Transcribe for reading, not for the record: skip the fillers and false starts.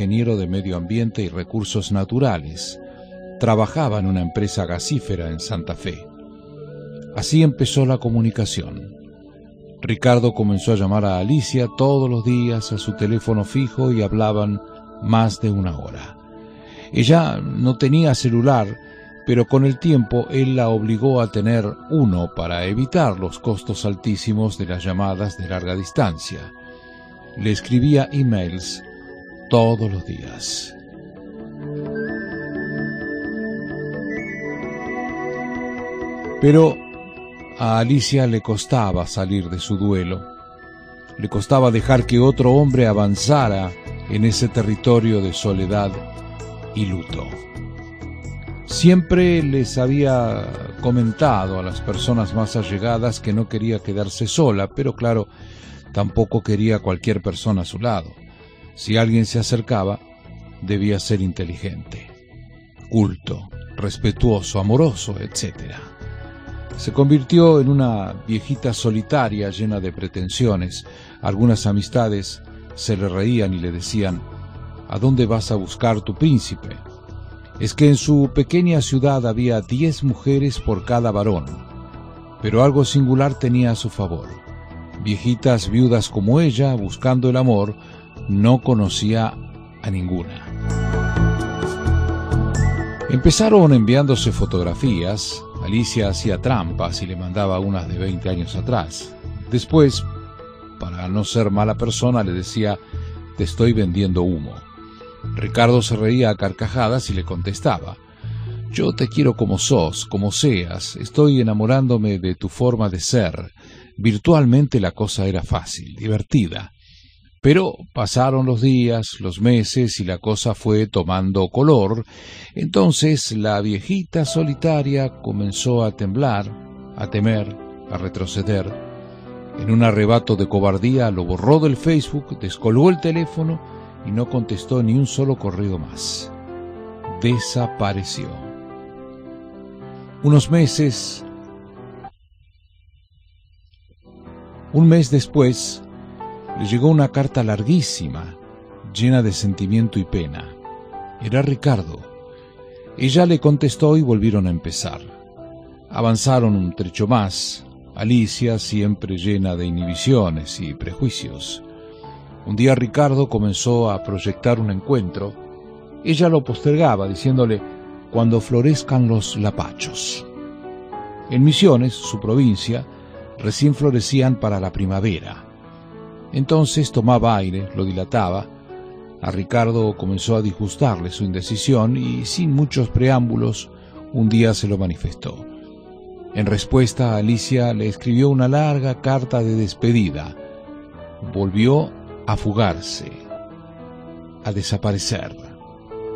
ingeniero de medio ambiente y recursos naturales. Trabajaba en una empresa gasífera en Santa Fe. Así empezó la comunicación. Ricardo comenzó a llamar a Alicia todos los días a su teléfono fijo y hablaban más de una hora. Ella no tenía celular, pero con el tiempo él la obligó a tener uno para evitar los costos altísimos de las llamadas de larga distancia. Le escribía emails todos los días. Pero a Alicia le costaba salir de su duelo. Le costaba dejar que otro hombre avanzara en ese territorio de soledad y luto. Siempre les había comentado a las personas más allegadas que no quería quedarse sola, pero claro, tampoco quería cualquier persona a su lado. Si alguien se acercaba, debía ser inteligente, culto, respetuoso, amoroso, etc. Se convirtió en una viejita solitaria llena de pretensiones. Algunas amistades se le reían y le decían: ¿a dónde vas a buscar tu príncipe? Es que en su pequeña ciudad había 10 mujeres por cada varón, pero algo singular tenía a su favor. Viejitas viudas como ella, buscando el amor, no conocía a ninguna. Empezaron enviándose fotografías. Alicia hacía trampas y le mandaba unas de 20 años atrás. Después, para no ser mala persona, le decía: te estoy vendiendo humo. Ricardo se reía a carcajadas y le contestaba: yo te quiero como sos, como seas, estoy enamorándome de tu forma de ser. Virtualmente la cosa era fácil, divertida. Pero pasaron los días, los meses, y la cosa fue tomando color. Entonces la viejita solitaria comenzó a temblar, a temer, a retroceder. En un arrebato de cobardía lo borró del Facebook, descolgó el teléfono y no contestó ni un solo correo más. Desapareció. Un mes después, le llegó una carta larguísima, llena de sentimiento y pena. Era Ricardo. Ella le contestó y volvieron a empezar. Avanzaron un trecho más. Alicia, siempre llena de inhibiciones y prejuicios. Un día Ricardo comenzó a proyectar un encuentro. Ella lo postergaba, diciéndole: cuando florezcan los lapachos. En Misiones, su provincia, recién florecían para la primavera. Entonces tomaba aire, lo dilataba. A Ricardo comenzó a disgustarle su indecisión y, sin muchos preámbulos, un día se lo manifestó. En respuesta, Alicia le escribió una larga carta de despedida. Volvió a fugarse, a desaparecer.